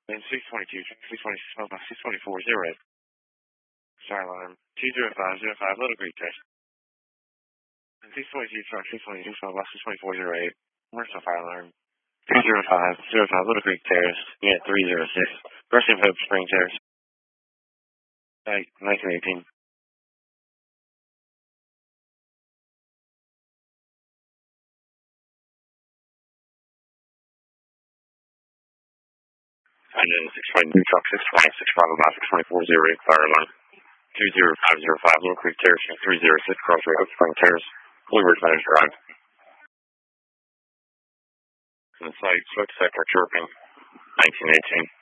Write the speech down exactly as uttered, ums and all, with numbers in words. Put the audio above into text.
And six twenty-two, six twenty-four, six twenty-four, zero eight. Fire alarm. two zero five zero five, Little Creek test. And six twenty-two, truck, six twenty-two, six twenty-four, zero eight. Where's the fire alarm? two zero five zero five, Little Creek Terrace, unit three zero six. Rushing Hope Spring Terrace. nineteen eighteen. And then six twenty-two, truck, six twenty, six five five, six twenty-four, zero eight, fire alarm. two zero five zero five, Little Creek Terrace, three zero six, Crossway, Hope Spring Terrace, Bluebird Meadows Drive. And the site, smoke detector chirping, nineteen eighteen.